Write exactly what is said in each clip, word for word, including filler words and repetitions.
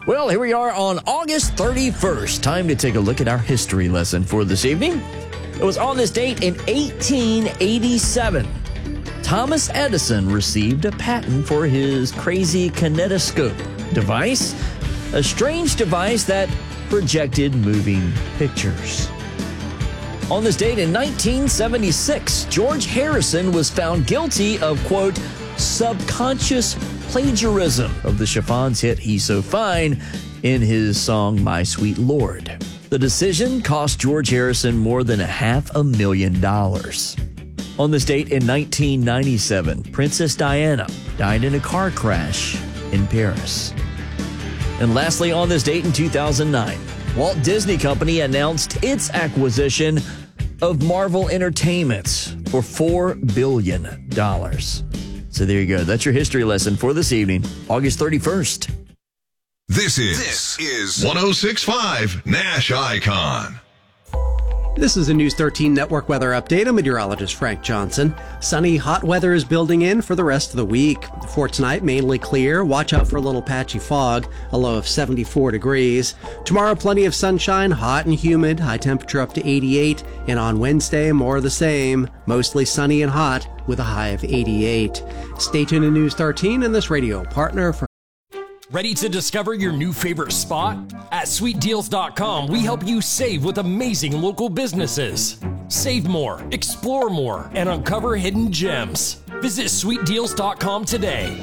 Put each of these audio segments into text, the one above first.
Well, here we are on August thirty-first. Time to take a look at our history lesson for this evening. It was on this date in eighteen eighty-seven. Thomas Edison received a patent for his crazy kinetoscope device, a strange device that projected moving pictures. On this date in nineteen seventy-six, George Harrison was found guilty of, quote, subconscious plagiarism of the Chiffons hit He's So Fine in his song My Sweet Lord. The decision cost George Harrison more than a half a million dollars. On this date in nineteen ninety-seven, Princess Diana died in a car crash in Paris. And lastly, on this date in two thousand nine, Walt Disney Company announced its acquisition of Marvel Entertainment for four billion dollars. So there you go. That's your history lesson for this evening, August thirty-first. This is, this is one oh six point five Nash Icon. This is a News thirteen Network weather update. I'm meteorologist Frank Johnson. Sunny, hot weather is building in for the rest of the week. For tonight, mainly clear. Watch out for a little patchy fog, a low of seventy-four degrees. Tomorrow, plenty of sunshine, hot and humid, high temperature up to eighty-eight. And on Wednesday, more of the same, mostly sunny and hot with a high of eighty-eight. Stay tuned to News thirteen and this radio partner for Ready to discover your new favorite spot? At sweet deals dot com, we help you save with amazing local businesses. Save more, explore more, and uncover hidden gems. Visit sweet deals dot com today.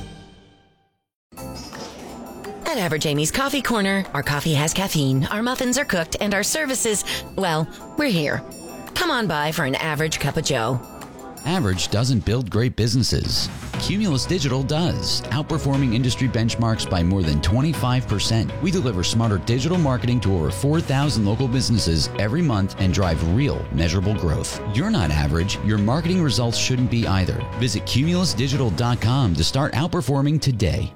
At Average Amy's Coffee Corner, our coffee has caffeine, our muffins are cooked, and our services, well, we're here. Come on by for an average cup of joe. Average doesn't build great businesses. Cumulus Digital does, outperforming industry benchmarks by more than twenty-five percent. We deliver smarter digital marketing to over four thousand local businesses every month and drive real, measurable growth. You're not average. Your marketing results shouldn't be either. Visit cumulus digital dot com to start outperforming today.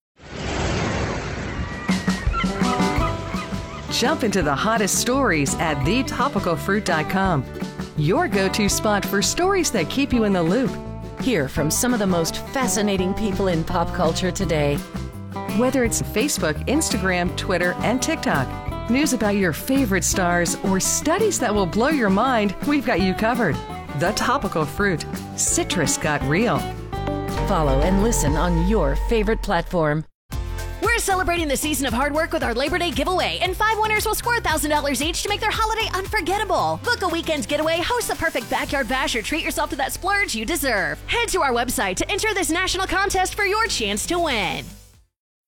Jump into the hottest stories at the topical fruit dot com. Your go-to spot for stories that keep you in the loop. Hear from some of the most fascinating people in pop culture today. Whether it's Facebook, Instagram, Twitter, and TikTok, news about your favorite stars, or studies that will blow your mind, we've got you covered. The Topical Fruit. Citrus got real. Follow and listen on your favorite platform. We're celebrating the season of hard work with our Labor Day giveaway, and five winners will score one thousand dollars each to make their holiday unforgettable. Book a weekend getaway, host the perfect backyard bash, or treat yourself to that splurge you deserve. Head to our website to enter this national contest for your chance to win.